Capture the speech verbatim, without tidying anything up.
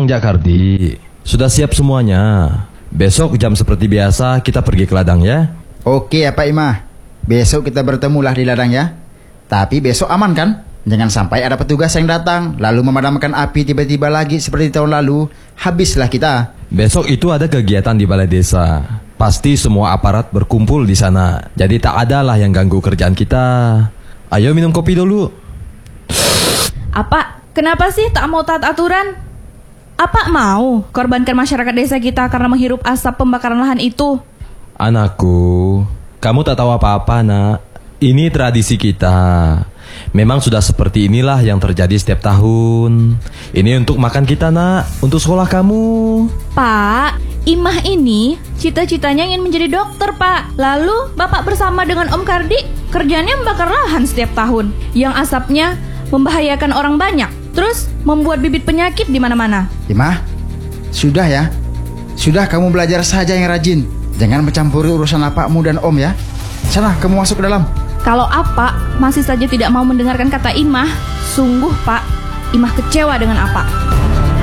Siang, Jakardi. Sudah siap semuanya. Besok jam seperti biasa kita pergi ke ladang ya. Oke ya Pak Imah. Besok kita bertemulah di ladang ya. Tapi besok aman kan? Jangan sampai ada petugas yang datang lalu memadamkan api tiba-tiba lagi seperti tahun lalu. Habislah kita. Besok itu ada kegiatan di balai desa. Pasti semua aparat berkumpul di sana. Jadi tak ada lah yang ganggu kerjaan kita. Ayo minum kopi dulu. Apa? Kenapa sih tak mau taat aturan? Apa mau korbankan masyarakat desa kita karena menghirup asap pembakaran lahan itu? Anakku, kamu tak tahu apa-apa nak. Ini tradisi kita. Memang sudah seperti inilah yang terjadi setiap tahun. Ini untuk makan kita nak, untuk sekolah kamu. Pak, Imah ini cita-citanya ingin menjadi dokter Pak. Lalu Bapak bersama dengan Om Kardi kerjanya membakar lahan setiap tahun, yang asapnya membahayakan orang banyak. Terus membuat bibit penyakit di mana-mana. Imah, sudah ya. Sudah kamu belajar saja yang rajin. Jangan mencampuri urusan apakmu dan Om ya. Sana kamu masuk ke dalam. Kalau Apa masih saja tidak mau mendengarkan kata Imah, sungguh Pak, Imah kecewa dengan Apa.